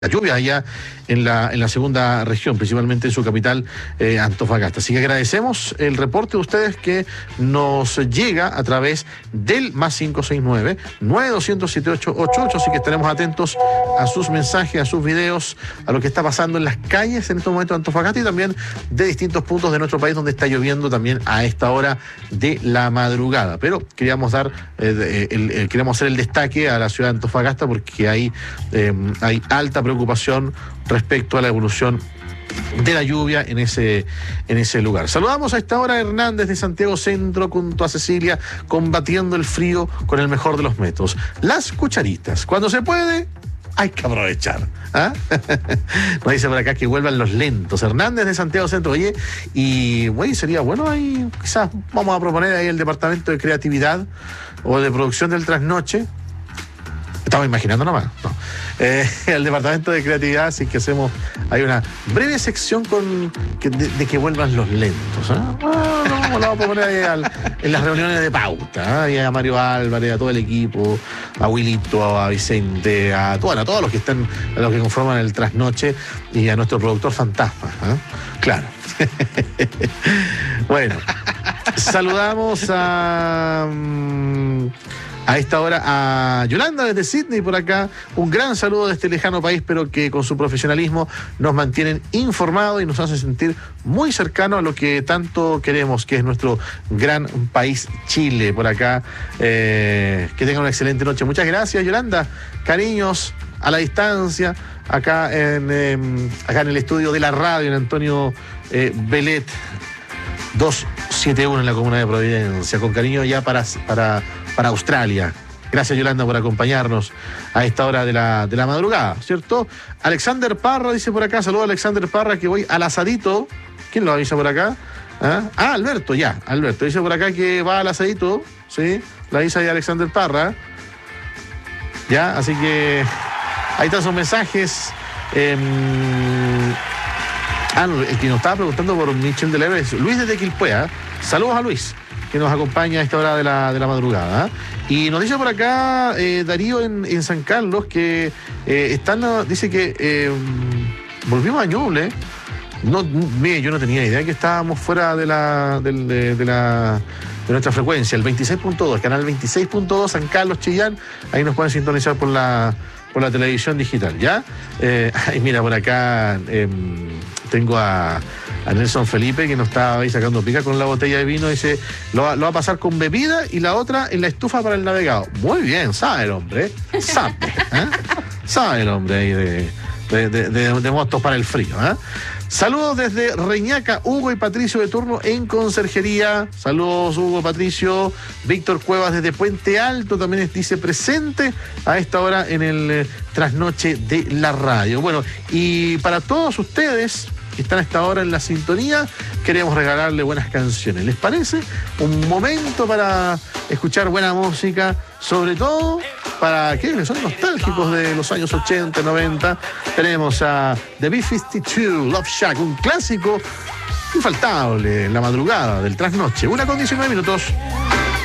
la lluvia allá en la segunda región, principalmente en su capital, Antofagasta. Así que agradecemos el reporte de ustedes que nos llega a través del +569 9207888, así que estaremos atentos a sus mensajes, a sus videos, a lo que está pasando en las calles en estos momentos de Antofagasta y también de distintos puntos de nuestro país donde está lloviendo también a esta hora de la madrugada. Pero queríamos queríamos hacer el destaque a la ciudad de Antofagasta porque hay alta preocupación respecto a la evolución de la lluvia en ese lugar. Saludamos a esta hora a Hernández de Santiago Centro junto a Cecilia, combatiendo el frío con el mejor de los métodos. Las cucharitas, cuando se puede, hay que aprovechar. ¿Ah? Nos dice por acá que vuelvan los lentos. Hernández de Santiago Centro. Oye, y güey, sería bueno ahí, quizás vamos a proponer ahí el departamento de creatividad o de producción del trasnoche. Estamos imaginando nomás, no. El departamento de creatividad, así que hay una breve sección de que vuelvan los lentos. Lo vamos a poner ahí en las reuniones de pauta. Y a Mario Álvarez, a todo el equipo, a Wilito, a Vicente, a todos los que conforman el trasnoche y a nuestro productor fantasma. Claro. Bueno, saludamos a esta hora a Yolanda desde Sydney por acá. Un gran saludo de este lejano país, pero que con su profesionalismo nos mantienen informados y nos hace sentir muy cercanos a lo que tanto queremos, que es nuestro gran país Chile. Por acá, que tengan una excelente noche. Muchas gracias, Yolanda. Cariños a la distancia, acá en el estudio de la radio, en Antonio Belet 271 en la comuna de Providencia. Con cariño ya para Australia. Gracias, Yolanda, por acompañarnos a esta hora de la madrugada, ¿cierto? Alexander Parra dice por acá, saludo a Alexander Parra, que voy al asadito. ¿Quién lo avisa por acá? Alberto, ya. Alberto dice por acá que va al asadito, ¿sí? La avisa ya Alexander Parra. Ya, así que ahí están sus mensajes. El que nos estaba preguntando por Michel de Leves, Luis desde Quilpué. Saludos a Luis, que nos acompaña a esta hora de la madrugada. Y nos dice por acá Darío en San Carlos que dice que volvimos a Ñuble. No, mire, yo no tenía idea que estábamos fuera de nuestra frecuencia, el 26.2, canal 26.2, San Carlos, Chillán. Ahí nos pueden sintonizar por la televisión digital, ¿ya? Mira, por acá tengo a Nelson Felipe, que nos está ahí sacando pica con la botella de vino. Dice, lo va a pasar con bebida y la otra en la estufa para el navegado. Muy bien, sabe el hombre, sabe el hombre ahí de motos para el frío. Saludos desde Reñaca, Hugo y Patricio de turno en conserjería. Saludos, Hugo, Patricio. Víctor Cuevas desde Puente Alto también dice presente a esta hora en el trasnoche de la radio. Bueno, y para todos ustedes que están a esta hora en la sintonía, queremos regalarle buenas canciones. ¿Les parece? Un momento para escuchar buena música, sobre todo para aquellos que son nostálgicos de los años 80, 90. Tenemos a The B-52, Love Shack, un clásico infaltable en la madrugada del trasnoche. 1:19.